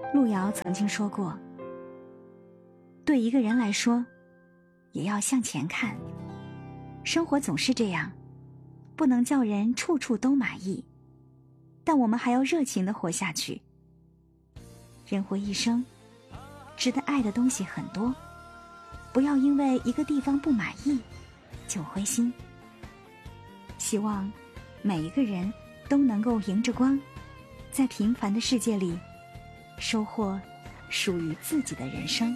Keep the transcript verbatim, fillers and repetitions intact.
路遥曾经说过，对一个人来说，也要向前看。生活总是这样，不能叫人处处都满意，但我们还要热情地活下去。人活一生，值得爱的东西很多，不要因为一个地方不满意就灰心。希望每一个人都能够迎着光，在平凡的世界里收获属于自己的人生。